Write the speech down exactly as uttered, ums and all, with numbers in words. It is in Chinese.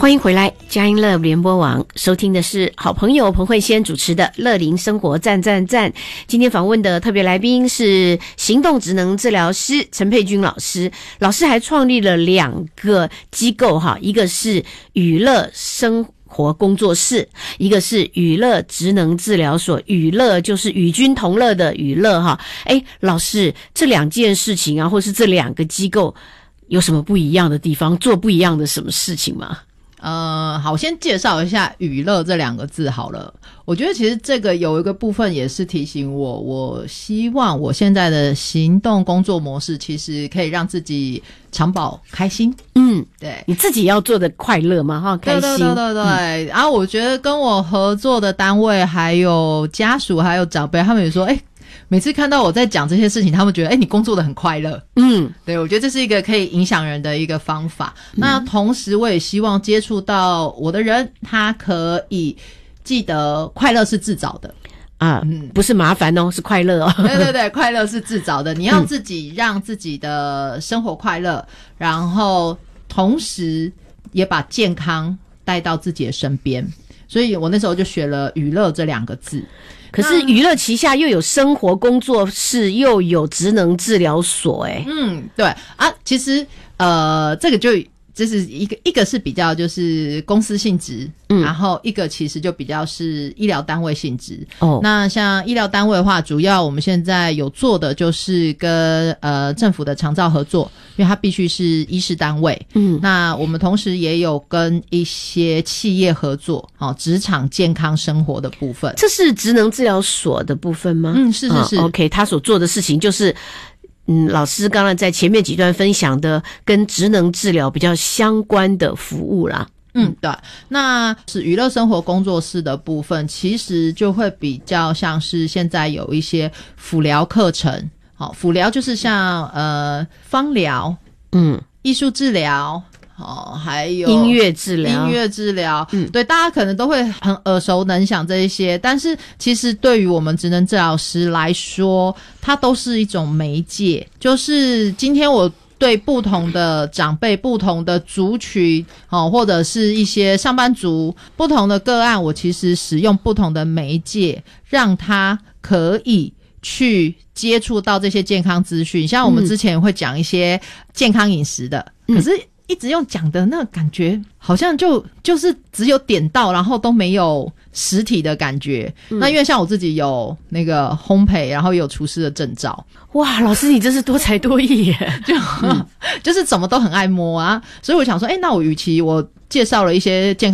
欢迎回来，佳音乐联播网收听的是好朋友彭慧仙主持的乐龄生活赞赞赞。今天访问的特别来宾是行动职能治疗师陈佩君老师，老师还创立了两个机构哈，一个是娱乐生活工作室，一个是娱乐职能治疗所。娱乐就是与君同乐的娱乐哈。诶，老师，这两件事情啊，或是这两个机构有什么不一样的地方，做不一样的什么事情吗？ 呃，好，我先介绍一下娱乐这两个字好了。我觉得其实这个有一个部分也是提醒我，我希望我现在的行动工作模式其实可以让自己长保开心。嗯，对， 你自己要做的快乐嘛，哈，开心。 对对对对对。嗯、然后我觉得跟我合作的单位还有家属还有长辈，他们也说，哎。每次看到我在讲这些事情，他们觉得，哎、欸，你工作的很快乐。嗯，对，我觉得这是一个可以影响人的一个方法。嗯、那同时，我也希望接触到我的人，他可以记得快乐是自找的啊，嗯，不是麻烦哦，是快乐哦。 对对对，快乐是自找的，你要自己让自己的生活快乐，嗯、然后同时也把健康带到自己的身边。所以我那时候就学了娱乐这两个字。 可是娱乐旗下又有生活工作室，又有职能治疗所，哎， 嗯，对啊，其实呃，这个就这是一个一个是比较就是公司性质，嗯，然后一个其实就比较是医疗单位性质。哦，那像医疗单位的话，主要我们现在有做的就是跟呃政府的长照合作，因为它必须是医事单位。嗯，那我们同时也有跟一些企业合作，哦，职场健康生活的部分。 这是职能治疗所的部分吗？ 嗯，是是是。 哦、OK， 他所做的事情就是。嗯，老师刚才在前面几段分享的跟职能治疗比较相关的服务啦。 嗯，对，那是娱乐生活工作室的部分，其实就会比较像是现在有一些辅疗课程，好，辅疗就是像呃芳疗，嗯，艺术治疗。哦，还有音乐治疗， 音乐治疗，嗯，对，大家可能都会很耳熟能详这一些，但是其实对于我们职能治疗师来说，它都是一种媒介，就是今天我对不同的长辈、不同的族群，哦，或者是一些上班族、不同的个案，我其实使用不同的媒介，让他可以去接触到这些健康资讯。像我们之前会讲一些健康饮食的，嗯、可是。一直用讲的那个感觉好像就就是只有点到然后都没有实体的感觉、嗯、那因为像我自己有那个烘焙然后也有厨师的证照。 哇，老师你真是多才多艺耶就、嗯、就是怎么都很爱摸啊，所以我想说诶那我与其我介绍了一些健康